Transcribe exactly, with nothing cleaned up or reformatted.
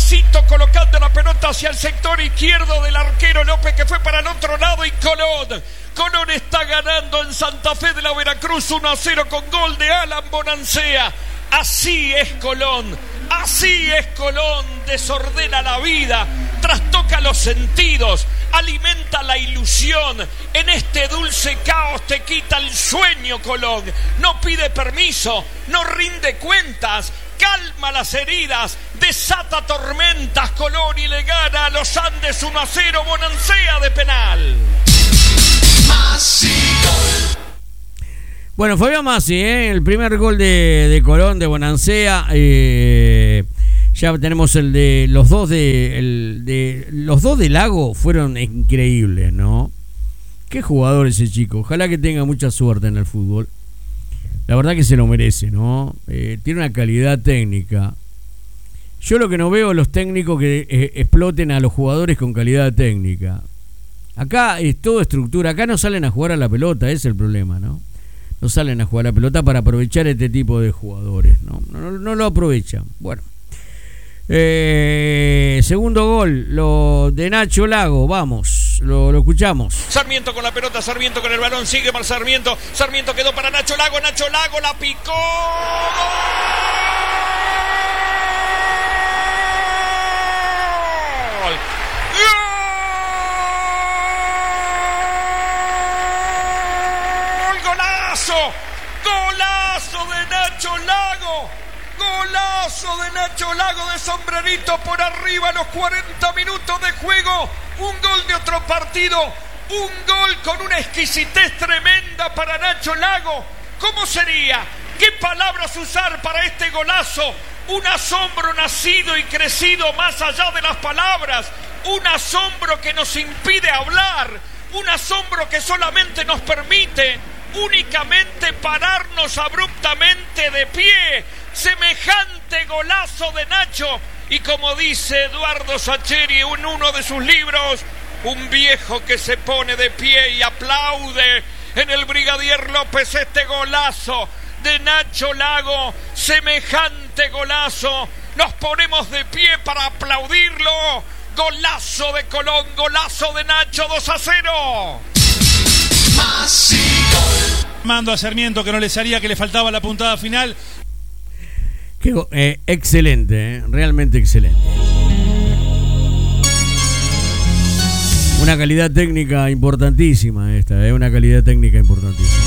despacito colocando la pelota hacia el sector izquierdo del arquero López, que fue para el otro lado, y Colón. Colón está ganando en Santa Fe de la Veracruz uno a cero con gol de Alan Bonancea. Así es Colón, así es Colón, desordena la vida, trastoca los sentidos, alimenta la ilusión. En este dulce caos te quita el sueño Colón. No pide permiso, no rinde cuentas, calma las heridas, desata tormentas Colón y le gana a los Andes uno a cero, Bonancea de penal. Bueno, Fabián Massi, ¿eh? El primer gol de, de Colón, de Bonancea. Eh, ya tenemos el de los dos de, el de los dos de Lago, fueron increíbles, ¿no? Qué jugador ese chico. Ojalá que tenga mucha suerte en el fútbol. La verdad que se lo merece, ¿no? Eh, tiene una calidad técnica. Yo lo que no veo es los técnicos que eh, exploten a los jugadores con calidad técnica. Acá es todo estructura. Acá no salen a jugar a la pelota, ese es el problema, ¿no? No salen a jugar a la pelota para aprovechar este tipo de jugadores, ¿no? No, no, no lo aprovechan. Bueno. Eh, segundo gol, lo de Nacho Lago, vamos, lo, lo escuchamos. Sarmiento con la pelota, Sarmiento con el balón, sigue para Sarmiento. Sarmiento quedó para Nacho Lago, Nacho Lago la picó. ¡Gol! Golazo de Nacho Lago, golazo de Nacho Lago de sombrerito por arriba a los cuarenta minutos de juego, un gol de otro partido, un gol con una exquisitez tremenda para Nacho Lago. ¿Cómo sería? ¿Qué palabras usar para este golazo? Un asombro nacido y crecido más allá de las palabras, un asombro que nos impide hablar, un asombro que solamente nos permite únicamente pararnos abruptamente de pie. Semejante golazo de Nacho, y como dice Eduardo Sacheri en uno de sus libros, un viejo que se pone de pie y aplaude en el Brigadier López este golazo de Nacho Lago. Semejante golazo, nos ponemos de pie para aplaudirlo. Golazo de Colón, golazo de Nacho, dos a cero. Mando a Sarmiento que no le salía, que le faltaba la puntada final. Qué, eh, excelente, eh, realmente excelente. Una calidad técnica importantísima esta, eh, una calidad técnica importantísima.